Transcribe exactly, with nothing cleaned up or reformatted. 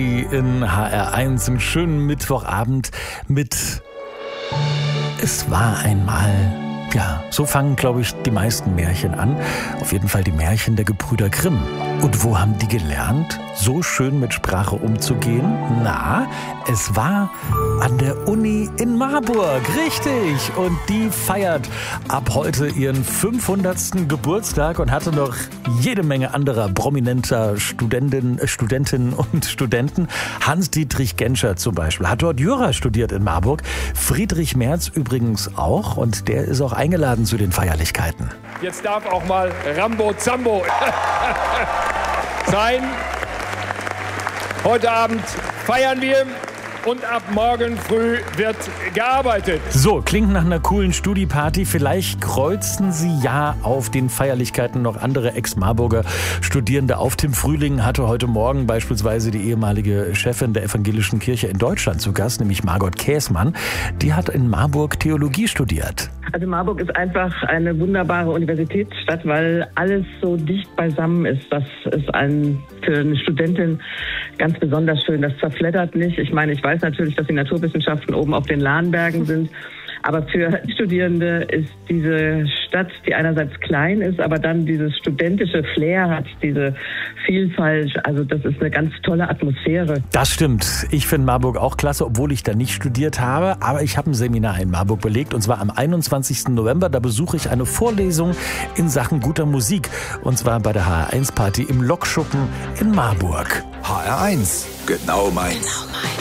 In H R eins im schönen Mittwochabend mit Es war einmal. Ja, so fangen, glaube ich, die meisten Märchen an. Auf jeden Fall die Märchen der Gebrüder Grimm. Und wo haben die gelernt, so schön mit Sprache umzugehen? Na, es war an der Uni in Marburg, richtig. Und die feiert ab heute ihren fünfhundertsten Geburtstag und hatte noch jede Menge anderer prominenter Studentinnen, Studentinnen und Studenten. Hans-Dietrich Genscher zum Beispiel hat dort Jura studiert in Marburg. Friedrich Merz übrigens auch. Und der ist auch eingeladen zu den Feierlichkeiten. Jetzt darf auch mal Rambo Zambo sein. Heute Abend feiern wir und ab morgen früh wird gearbeitet. So, klingt nach einer coolen Studi-Party. Vielleicht kreuzen Sie ja auf den Feierlichkeiten noch andere Ex-Marburger Studierende auf. Tim Frühling hatte heute Morgen beispielsweise die ehemalige Chefin der Evangelischen Kirche in Deutschland zu Gast, nämlich Margot Käßmann. Die hat in Marburg Theologie studiert. Also Marburg ist einfach eine wunderbare Universitätsstadt, weil alles so dicht beisammen ist. Das ist ein, für eine Studentin ganz besonders schön. Das zerfleddert nicht. Ich meine, ich weiß natürlich, dass die Naturwissenschaften oben auf den Lahnbergen sind. Aber für Studierende ist diese Stadt, die einerseits klein ist, aber dann dieses studentische Flair hat, diese Vielfalt. Also das ist eine ganz tolle Atmosphäre. Das stimmt. Ich finde Marburg auch klasse, obwohl ich da nicht studiert habe. Aber ich habe ein Seminar in Marburg belegt und zwar am einundzwanzigsten November. Da besuche ich eine Vorlesung in Sachen guter Musik. Und zwar bei der H R eins Party im Lokschuppen in Marburg. H R eins, genau meins. Genau meins.